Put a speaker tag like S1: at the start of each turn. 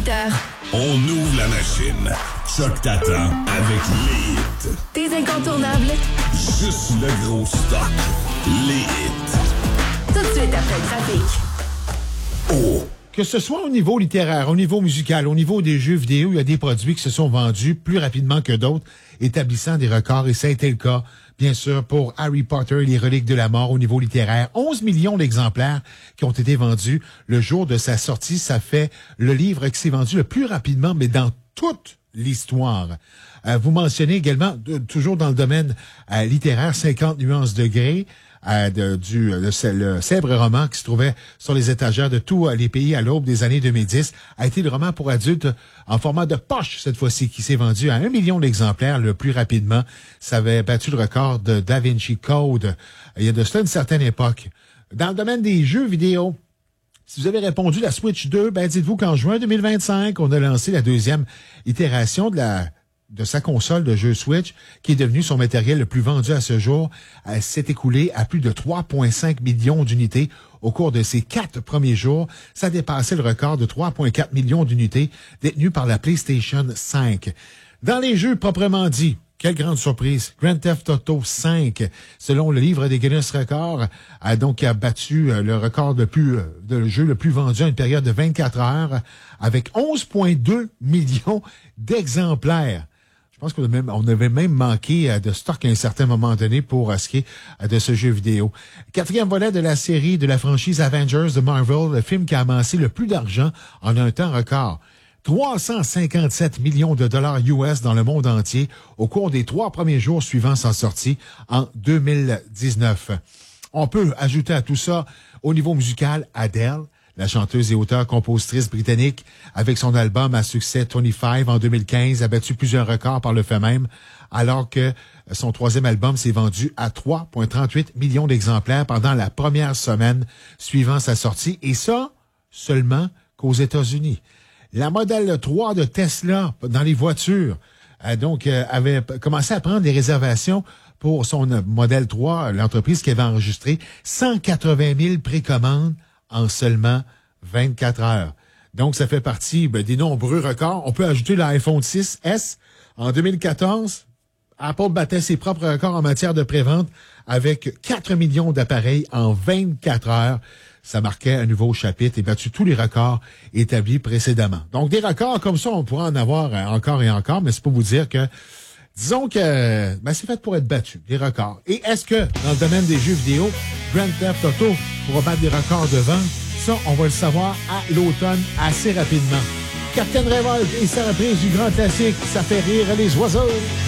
S1: 18h.
S2: On ouvre la machine. Choc t'attend avec les hits.
S1: Tes incontournables.
S2: Juste le gros stock. Les hits.
S1: Tout de suite après le trafic.
S2: Oh!
S3: Que ce soit au niveau littéraire, au niveau musical, au niveau des jeux vidéo, il y a des produits qui se sont vendus plus rapidement que d'autres, établissant des records, et ça a été le cas, bien sûr, pour Harry Potter et les reliques de la mort au niveau littéraire. 11 millions d'exemplaires qui ont été vendus le jour de sa sortie. Ça fait le livre qui s'est vendu le plus rapidement, mais dans toute l'histoire. Vous mentionnez également, toujours dans le domaine littéraire, 50 nuances de Grey, le célèbre roman qui se trouvait sur les étagères de tous les pays à l'aube des années 2010, a été le roman pour adultes en format de poche, cette fois-ci, qui s'est vendu à 1 million d'exemplaires le plus rapidement. Ça avait battu le record de Da Vinci Code il y a de cela une certaine époque. Dans le domaine des jeux vidéo, si vous avez répondu la Switch 2, dites-vous qu'en juin 2025, on a lancé la deuxième itération de sa console de jeu Switch, qui est devenue son matériel le plus vendu à ce jour. Elle s'est écoulée à plus de 3,5 millions d'unités au cours de ses 4 premiers jours. Ça a dépassé le record de 3,4 millions d'unités détenues par la PlayStation 5. Dans les jeux proprement dits, quelle grande surprise. Grand Theft Auto 5, selon le livre des Guinness Records, a battu le record de jeu le plus vendu à une période de 24 heures avec 11,2 millions d'exemplaires. Je pense qu'on avait même manqué de stock à un certain moment donné pour ce qui est de ce jeu vidéo. Quatrième volet de la série de la franchise Avengers de Marvel, le film qui a amassé le plus d'argent en un temps record. 357 millions de dollars US dans le monde entier au cours des 3 premiers jours suivant sa sortie en 2019. On peut ajouter à tout ça, au niveau musical, Adele, la chanteuse et auteure-compositrice britannique, avec son album à succès 25 en 2015, a battu plusieurs records par le fait même, alors que son 3e album s'est vendu à 3,38 millions d'exemplaires pendant la première semaine suivant sa sortie, et ça seulement qu'aux États-Unis. La modèle 3 de Tesla dans les voitures avait commencé à prendre des réservations pour son modèle 3, l'entreprise qui avait enregistré 180 000 précommandes en seulement 24 heures. Donc, ça fait partie des nombreux records. On peut ajouter l'iPhone 6S. En 2014, Apple battait ses propres records en matière de prévente avec 4 millions d'appareils en 24 heures. Ça marquait un nouveau chapitre et battu tous les records établis précédemment. Donc, des records comme ça, on pourra en avoir encore et encore, mais c'est pour vous dire que, disons que c'est fait pour être battu, des records. Et est-ce que, dans le domaine des jeux vidéo, Grand Theft Auto pourra battre des records de vente? Ça, on va le savoir à l'automne assez rapidement. Captain Révolte et sa reprise du grand classique, ça fait rire les oiseaux.